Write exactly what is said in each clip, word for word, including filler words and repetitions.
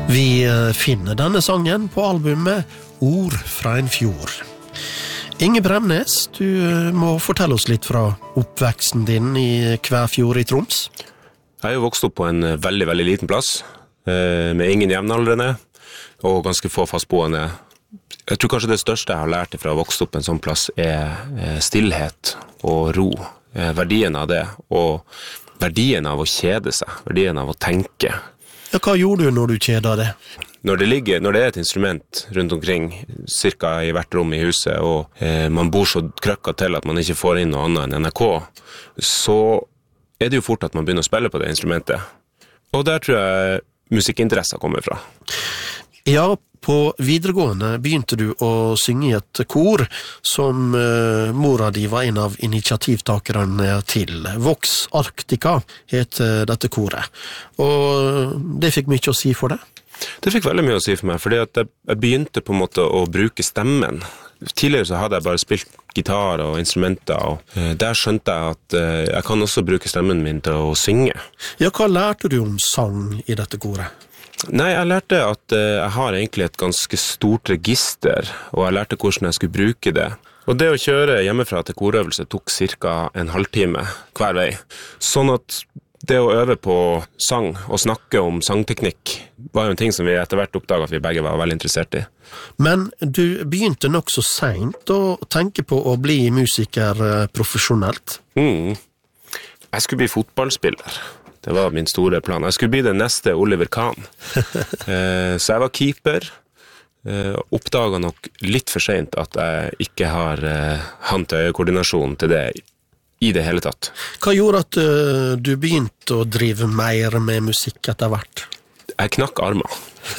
Vi finner denne sangen på albumet Ord fra en fjord. Inge Bremnes, du må fortelle oss litt fra oppveksten din i Kvæfjord i Troms. Jeg har jo vokst opp på en veldig, veldig liten plass, med ingen jevnaldrende, og ganske få fastboende. Jeg tror kanskje det største jeg har lært fra å vokse opp på en sånn plass er stillhet og ro. Verdien av det, og verdien av å kjede seg, verdien av å tenke. Ja, hva gjorde du når du kjeda det? Når det ligger, når det er et instrument rundt omkring, cirka i hvert rom i huset, og eh, man bor så krøkket til at man ikke får inn noe annet enn N R K, så er det jo fort at man begynner å spille på det instrumentet. Og der tror jeg musikkinteresser kommer fra. Ja, på videregående begynte du å synge i et kor som uh, mora di var en av initiativtakerne til. Vox Arctica het uh, dette koret. Og det fikk mye å si for det? Det fikk veldig mye å si for meg, fordi at jeg, jeg begynte på en måte å bruke stemmen. Tidligere så hadde jeg bare spilt gitar og instrumenter, og uh, der skjønte jeg at uh, jeg kan også bruke stemmen min til å synge. Ja, hva lærte du om sang i dette koret? Nei, jeg lærte at uh, jeg har egentlig et ganske stort register, og jeg lærte hvordan jeg skulle bruke det. Og det å kjøre hjemmefra til korøvelse tok cirka en halvtime hver vei. Sånn at det å øve på sang og snakke om sangteknikk var jo en ting som vi etter hvert oppdaget at vi begge var veldig interessert i. Men du begynte nok så sent å tenke på å bli musiker profesjonelt. Mm. Jeg skulle bli fotballspiller. Det var min store plan. Jeg skulle bli den neste Oliver Kahn. eh, så jeg var keeper. Eh, oppdaget nok litt for sent at jeg ikke har eh, hand-til-øye-koordinasjon til det i det hele tatt. Hva gjorde at uh, du begynte å drive mer med musikk etter hvert? Jeg knakk armer.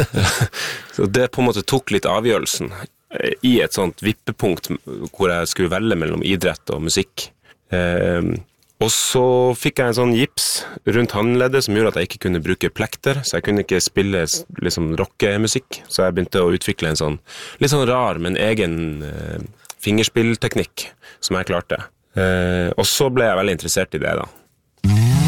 Så det på en måte tok litt avgjørelsen i et sånt vippepunkt hvor jeg skulle velge mellom idrett og musikk. Eh, Og så fikk jeg en sånn gips rundt håndleddet som gjorde at jeg ikke kunne bruke plekter, så jeg kunne ikke spille liksom rockemusikk. Så jeg begynte å utvikle en sånn litt sånn rar, men egen eh, fingerspillteknikk som jeg klarte. Eh, og så ble jeg veldig interessert i det da.